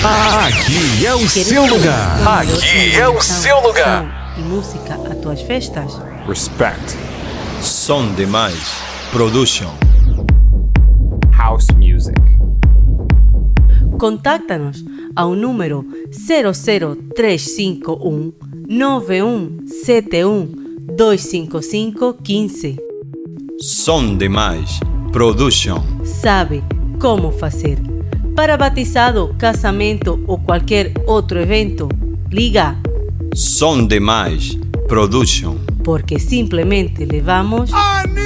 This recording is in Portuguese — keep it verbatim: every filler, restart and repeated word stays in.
Aqui é o seu lugar. Aqui é o seu lugar. E música a tuas festas. Respect. Som Demais Production. House music. Contáctanos ao número zero zero três cinco um nove um sete um dois cinco cinco um cinco. Som Demais Production. Sabe como fazer. Para batizado, casamento ou qualquer outro evento, liga. Som Demais Production. Porque simplesmente levamos...